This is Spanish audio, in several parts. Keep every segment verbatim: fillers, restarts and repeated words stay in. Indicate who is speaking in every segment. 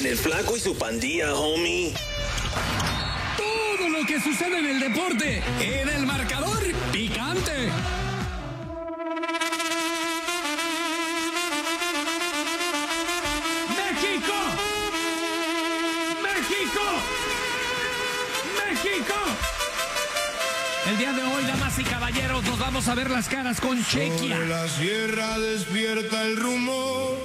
Speaker 1: el Flaco y su pandilla, homie.
Speaker 2: Todo lo que sucede en el deporte, en el marcador picante. ¡México! ¡México! ¡México! El día de hoy, damas y caballeros, nos vamos a ver las caras con Chequia.
Speaker 3: Sobre la sierra despierta el rumor.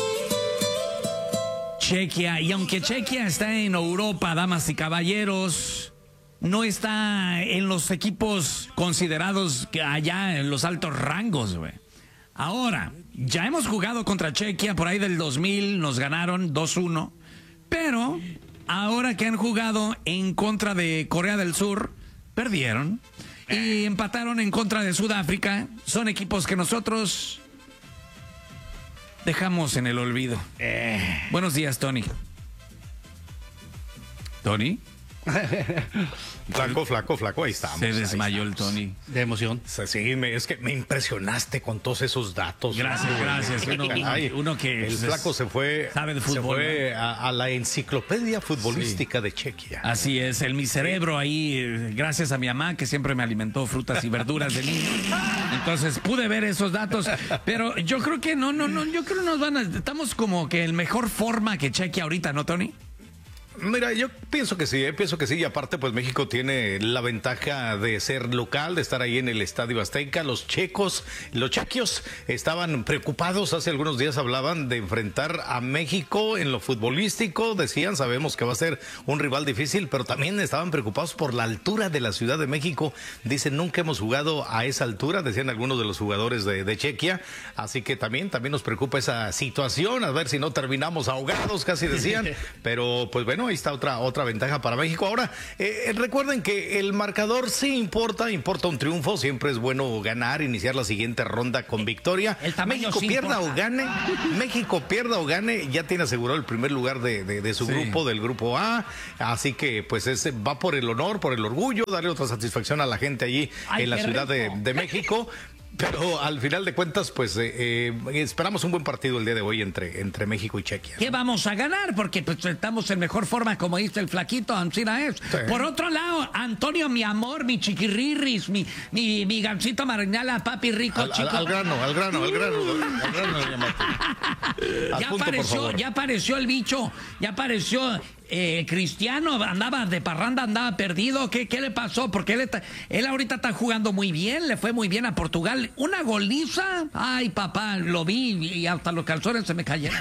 Speaker 2: Chequia, y aunque Chequia está en Europa, damas y caballeros, no está en los equipos considerados que allá en los altos rangos, güey. Ahora, ya hemos jugado contra Chequia por ahí del dos mil, nos ganaron dos uno, pero ahora que han jugado en contra de Corea del Sur, perdieron y empataron en contra de Sudáfrica. Son equipos que nosotros dejamos en el olvido. Eh. Buenos días, Tony. ¿Tony?
Speaker 4: Flaco, flaco, flaco, ahí estamos.
Speaker 2: Se desmayó el Tony.
Speaker 5: De emoción.
Speaker 4: Sí, me, es que me impresionaste con todos esos datos.
Speaker 2: Gracias,
Speaker 4: ¿no?
Speaker 2: gracias. Uno,
Speaker 4: Ay,
Speaker 2: uno que...
Speaker 4: el flaco se fue,
Speaker 2: sabe de fútbol,
Speaker 4: se fue
Speaker 2: ¿no?
Speaker 4: a, a la enciclopedia futbolística sí. de Chequia.
Speaker 2: Así es, el mi cerebro ahí, gracias a mi mamá que siempre me alimentó frutas y verduras de niño. Entonces pude ver esos datos, pero yo creo que no, no, no, yo creo que nos van a... Estamos como que en mejor forma que Chequia ahorita, ¿no, Tony?
Speaker 4: Mira, yo pienso que sí, eh, pienso que sí, y aparte pues México tiene la ventaja de ser local, de estar ahí en el Estadio Azteca. Los checos, los chequios estaban preocupados, hace algunos días hablaban de enfrentar a México en lo futbolístico, decían, sabemos que va a ser un rival difícil, pero también estaban preocupados por la altura de la Ciudad de México. Dicen, nunca hemos jugado a esa altura, decían algunos de los jugadores de, de Chequia, así que también, también nos preocupa esa situación, a ver si no terminamos ahogados, casi decían, pero pues bueno, ahí está otra, otra ventaja para México. Ahora, eh, recuerden que el marcador sí importa, importa un triunfo, siempre es bueno ganar, iniciar la siguiente ronda con victoria. México sí pierda importa. o gane, México pierda o gane, ya tiene asegurado el primer lugar de, de, de su sí. grupo, del grupo A, así que pues es, va por el honor, por el orgullo, darle otra satisfacción a la gente allí Ay, en la Ciudad de, de México. Pero al final de cuentas, pues eh, eh, esperamos un buen partido el día de hoy entre, entre México y Chequia.
Speaker 2: ¿Qué vamos a ganar? Porque pues, estamos en mejor forma, como dice el flaquito, Ancina es. Sí. Por otro lado, Antonio, mi amor, mi chiquirrirris, mi, mi, mi gancito marinala, papi rico,
Speaker 4: al,
Speaker 2: chico.
Speaker 4: Al, al grano, al grano, al grano, al grano,
Speaker 2: al ya punto, apareció, ya apareció el bicho, ya apareció. Eh, Cristiano andaba de parranda, andaba perdido. ¿Qué, qué le pasó? Porque él, está, él ahorita está jugando muy bien, le fue muy bien a Portugal. Una goliza. Ay, papá, lo vi y hasta los calzones se me cayeron.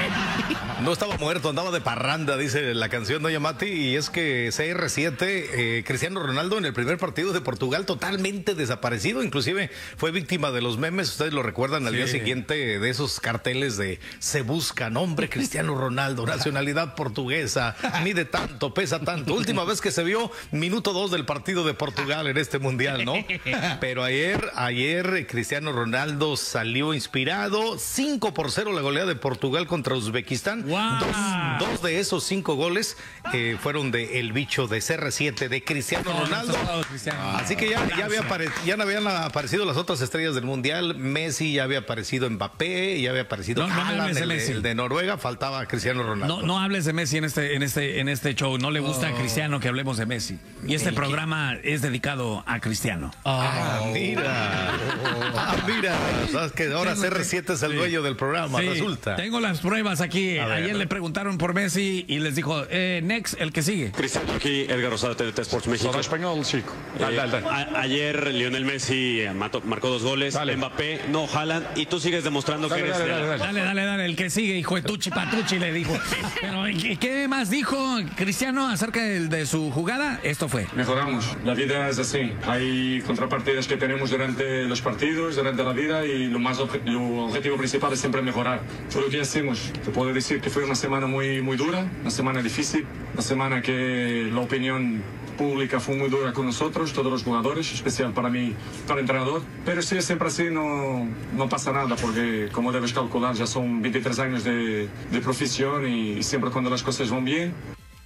Speaker 4: No estaba muerto, andaba de parranda, dice la canción, doña Mati, y es que C R siete, eh, Cristiano Ronaldo en el primer partido de Portugal totalmente desaparecido, inclusive fue víctima de los memes, ustedes lo recuerdan al sí. día siguiente de esos carteles de se busca nombre Cristiano Ronaldo, nacionalidad portuguesa, mide tanto, pesa tanto, última vez que se vio, minuto dos del partido de Portugal en este mundial, ¿no? Pero ayer, ayer Cristiano Ronaldo salió inspirado, cinco por cero la goleada de Portugal contra Uzbekistán.
Speaker 2: Wow.
Speaker 4: Dos, dos de esos cinco goles eh, fueron de el bicho de C R siete de Cristiano Ronaldo. Así que ya, ya, había apare, ya no habían aparecido las otras estrellas del mundial. Messi ya había aparecido Mbappé, ya había aparecido
Speaker 2: no, no
Speaker 4: Haaland,
Speaker 2: de
Speaker 4: el,
Speaker 2: Messi.
Speaker 4: el de Noruega, faltaba Cristiano Ronaldo.
Speaker 2: No, no hables de Messi en este, en este, en este show. No le gusta oh. a Cristiano que hablemos de Messi. Y este programa qué? es dedicado a Cristiano.
Speaker 4: Oh. Ah, mira. Oh. Ah, mira. Sabes que ahora C R siete es el sí. dueño del programa, sí. resulta.
Speaker 2: Tengo las pruebas aquí. Ayer le preguntaron por Messi y les dijo, eh, next, el que sigue.
Speaker 6: Cristiano, aquí Edgar Rosado, T D T Sports México.
Speaker 7: Para español, chico.
Speaker 6: Dale, dale, dale. A, ayer Lionel Messi mató, marcó dos goles, dale. Mbappé, no, Haaland, y tú sigues demostrando dale, que eres...
Speaker 2: Dale dale, dale, dale, dale, dale, el que sigue, hijo de Tuchi Patuchi, le dijo. Pero, ¿qué, ¿qué más dijo Cristiano acerca de, de su jugada? Esto fue.
Speaker 7: Mejoramos, la vida es así. Hay contrapartidas que tenemos durante los partidos, durante la vida, y lo, más obje lo objetivo principal es siempre mejorar. Fue lo que hacemos. Te puedo decir que fue una semana muy, muy dura, una semana difícil, una semana que la opinión pública fue muy dura con nosotros, todos los jugadores, especial para mí, para el entrenador. Pero si es siempre así, no, no pasa nada, porque como debes calcular, ya son veintitrés años de, de profesión y siempre cuando las cosas van bien.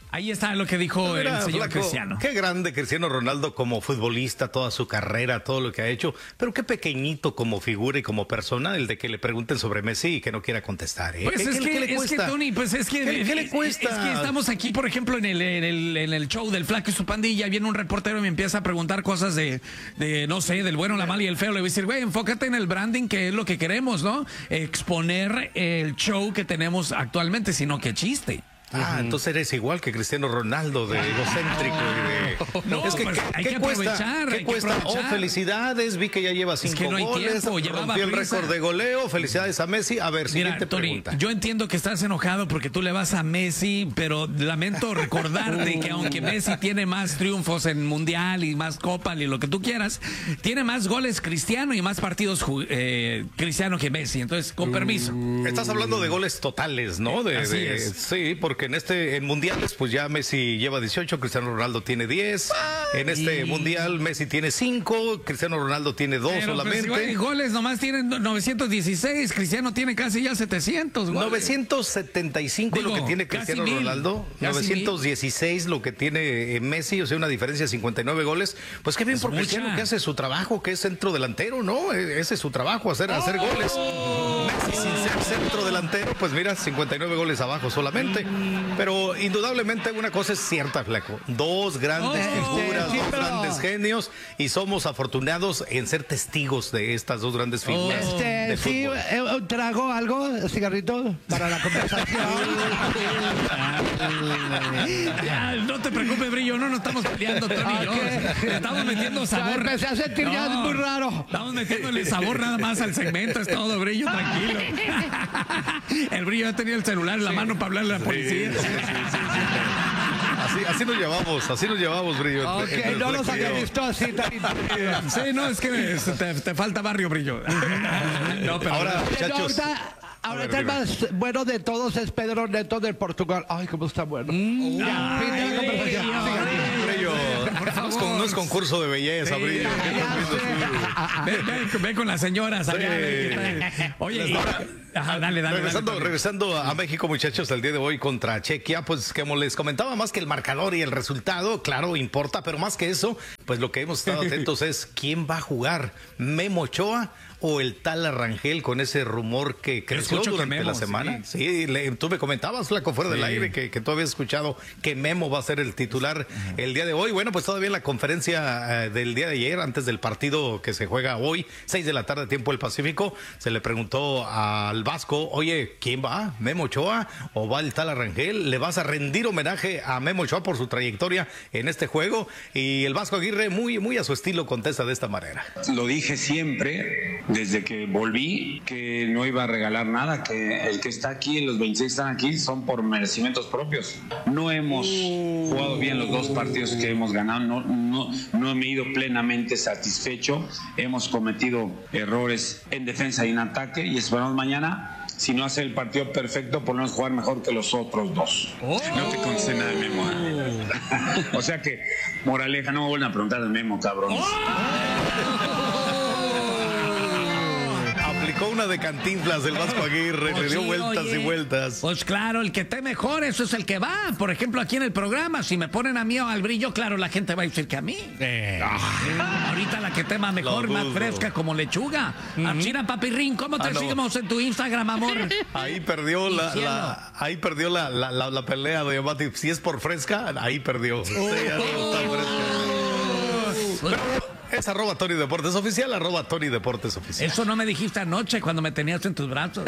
Speaker 2: Ahí está lo que dijo
Speaker 4: Mira,
Speaker 2: el señor
Speaker 4: flaco,
Speaker 2: Cristiano.
Speaker 4: Qué grande Cristiano Ronaldo como futbolista, toda su carrera, todo lo que ha hecho, pero qué pequeñito como figura y como persona el de que le pregunten sobre Messi y que no quiera contestar. ¿eh?
Speaker 2: Pues
Speaker 4: ¿Qué,
Speaker 2: es,
Speaker 4: qué-
Speaker 2: que,
Speaker 4: qué le
Speaker 2: es que,
Speaker 4: cuesta?
Speaker 2: Tony, pues es que...
Speaker 4: ¿Qué- qué le
Speaker 2: es-
Speaker 4: cuesta?
Speaker 2: Es que estamos aquí, por ejemplo, en el, en el, en el show del Flaco y su pandilla, viene un reportero y me empieza a preguntar cosas de, de, no sé, del bueno, la mala y el feo. Le voy a decir, güey, enfócate en el branding, que es lo que queremos, ¿no? Exponer el show que tenemos actualmente, sino que chiste.
Speaker 4: Ah, entonces eres igual que Cristiano Ronaldo, de egocéntrico y de...
Speaker 2: No,
Speaker 4: es que,
Speaker 2: pues,
Speaker 4: ¿qué,
Speaker 2: hay
Speaker 4: qué
Speaker 2: que
Speaker 4: cuesta?
Speaker 2: aprovechar,
Speaker 4: ¿Qué
Speaker 2: hay que
Speaker 4: cuesta?
Speaker 2: aprovechar.
Speaker 4: Oh, felicidades, vi que ya lleva cinco
Speaker 2: que no hay
Speaker 4: goles,
Speaker 2: tiempo, llevaba
Speaker 4: rompió el
Speaker 2: prisa.
Speaker 4: récord de goleo, felicidades a Messi. A ver,
Speaker 2: Mira,
Speaker 4: siguiente
Speaker 2: Tony,
Speaker 4: pregunta.
Speaker 2: yo entiendo que estás enojado porque tú le vas a Messi, pero lamento recordarte que aunque Messi tiene más triunfos en Mundial y más Copa y lo que tú quieras, tiene más goles Cristiano y más partidos ju- eh, Cristiano que Messi. Entonces, con permiso.
Speaker 4: Estás hablando de goles totales, ¿no? De,
Speaker 2: Así
Speaker 4: de-
Speaker 2: es.
Speaker 4: Sí, porque en este en mundiales pues ya Messi lleva dieciocho, Cristiano Ronaldo tiene diez. En este
Speaker 2: Ay.
Speaker 4: mundial Messi tiene cinco, Cristiano Ronaldo tiene dos
Speaker 2: Pero, pues,
Speaker 4: solamente.
Speaker 2: güey, goles nomás tienen novecientos dieciséis, Cristiano tiene casi ya setecientos goles.
Speaker 4: novecientos setenta y cinco
Speaker 2: Digo,
Speaker 4: lo que tiene
Speaker 2: casi
Speaker 4: Cristiano
Speaker 2: mil.
Speaker 4: Ronaldo,
Speaker 2: Casi
Speaker 4: novecientos dieciséis lo que tiene eh, Messi, o sea, una diferencia de cincuenta y nueve goles. Pues qué bien
Speaker 2: Es
Speaker 4: por
Speaker 2: mucha.
Speaker 4: Cristiano que hace su trabajo, que es centro delantero, ¿no? E- Ese es su trabajo, hacer, hacer goles. Messi sin ser centro delantero, pues mira, cincuenta y nueve goles abajo solamente. Pero indudablemente una cosa es cierta, Flaco. Dos grandes
Speaker 2: Oh,
Speaker 4: figuras,
Speaker 5: sí,
Speaker 4: dos
Speaker 5: pero-
Speaker 4: grandes genios, y somos afortunados en ser testigos de estas dos grandes figuras.
Speaker 2: Oh.
Speaker 5: Este,
Speaker 4: de
Speaker 5: sí,
Speaker 4: fútbol.
Speaker 5: eh, un trago, algo, cigarrito para la conversación.
Speaker 2: Ya, no te preocupes, Brillo, no nos estamos peleando, Tony y yo.
Speaker 5: Ok.
Speaker 2: Le estamos metiendo
Speaker 5: Ya
Speaker 2: sabor.
Speaker 5: empecé a sentir ya muy raro.
Speaker 2: Estamos metiéndole sabor nada más al segmento, es todo, Brillo, tranquilo. El Brillo ya tenía el celular en la mano para hablarle a la policía.
Speaker 4: Así, así nos llevamos, así nos llevamos, Brillo.
Speaker 5: Ok,
Speaker 4: entre- entre
Speaker 5: no los
Speaker 4: Flaco y
Speaker 5: había
Speaker 4: yo.
Speaker 5: visto así tan intimidados.
Speaker 2: Sí, no, es que te, te falta barrio, Brillo. No, pero
Speaker 4: Ahora,
Speaker 5: Pero
Speaker 4: muchachos.
Speaker 5: ahorita, ahorita
Speaker 4: ver,
Speaker 5: el
Speaker 4: dime.
Speaker 5: más bueno de todos es Pedro Neto del Portugal. Ay, cómo está bueno. Ya, fin de la
Speaker 2: ay,
Speaker 5: conversación.
Speaker 2: ay,
Speaker 4: Brillo,
Speaker 2: Por
Speaker 4: no es,
Speaker 2: favor.
Speaker 4: con- no es concurso de belleza, Brillo. ¿Qué estás viendo tú?
Speaker 2: Ve, ve- ve con las señoras allá.
Speaker 4: Sí.
Speaker 2: ve qué tal. Oye, y- ajá, dale, dale.
Speaker 4: regresando,
Speaker 2: dale,
Speaker 4: regresando a México, muchachos, el día de hoy contra Chequia, pues como les comentaba, más que el marcador y el resultado, claro, importa, pero más que eso, pues lo que hemos estado atentos es quién va a jugar, Memo Ochoa o el tal Arrangel, con ese rumor que creció
Speaker 2: escucho que
Speaker 4: durante
Speaker 2: Memo,
Speaker 4: la semana.
Speaker 2: sí.
Speaker 4: Sí, le- tú me comentabas, Flaco, fuera del
Speaker 2: Sí.
Speaker 4: aire, que, que tú habías escuchado que Memo va a ser el titular el día de hoy. Bueno, pues todavía en la conferencia eh, del día de ayer, antes del partido que se juega hoy, seis de la tarde, tiempo del Pacífico, se le preguntó al Vasco, oye, ¿quién va? ¿Memo Ochoa o va el tal Arrangel? ¿Le vas a rendir homenaje a Memo Ochoa por su trayectoria en este juego? Y el Vasco Aguirre, muy, muy a su estilo, contesta de esta manera.
Speaker 8: Lo dije siempre, desde que volví, que no iba a regalar nada, que el que está aquí, los veintiséis están aquí, son por merecimientos propios. No hemos jugado bien los dos partidos que hemos ganado, no, no, no me he ido plenamente satisfecho, hemos cometido errores en defensa y en ataque y esperamos mañana, si no hace el partido perfecto, por lo menos jugar mejor que los otros dos. No te contesté nada de Memo. ¿eh? O sea que, moraleja, no me vuelvan a preguntar de Memo, cabrones.
Speaker 4: Aplicó una de Cantinflas del Vasco Aguirre,
Speaker 2: Pues
Speaker 4: le dio
Speaker 2: sí,
Speaker 4: vueltas
Speaker 2: oye,
Speaker 4: y vueltas.
Speaker 2: Pues claro, el que esté mejor, eso es el que va. Por ejemplo, aquí en el programa, si me ponen a mí o al Brillo, claro, la gente va a decir que a mí. Ah, ahorita la que esté más mejor,
Speaker 4: Lo
Speaker 2: más
Speaker 4: dudo.
Speaker 2: fresca, como lechuga. Achira Papirrín, ¿cómo te
Speaker 4: Ah, no.
Speaker 2: seguimos en tu Instagram, amor?
Speaker 4: Ahí perdió la,
Speaker 2: cielo.
Speaker 4: la- ahí perdió la, la, la, la pelea de Mati. Si es por fresca, ahí perdió. Sí, ya no está fresca.
Speaker 2: Pues,
Speaker 4: Es arroba Tony Deportes Oficial, arroba Tony Deportes Oficial.
Speaker 2: eso no me dijiste anoche cuando me tenías en tus brazos.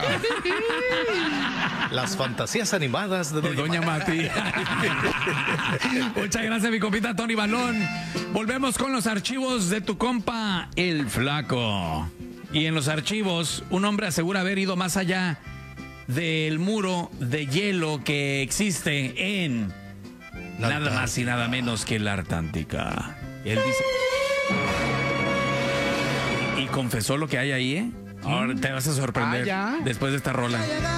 Speaker 4: Las fantasías animadas de
Speaker 2: De
Speaker 4: Doña,
Speaker 2: Doña Mati. Muchas gracias, mi compita Tony Balón. Volvemos con los archivos de tu compa, El Flaco. Y en los archivos, un hombre asegura haber ido más allá del muro de hielo que existe en
Speaker 4: La
Speaker 2: nada
Speaker 4: Antártida.
Speaker 2: más y nada menos que la Antártica. Él dice... Y confesó lo que hay ahí, ¿eh? Ahora te vas a sorprender
Speaker 5: Ah, ¿ya?
Speaker 2: después de esta rola.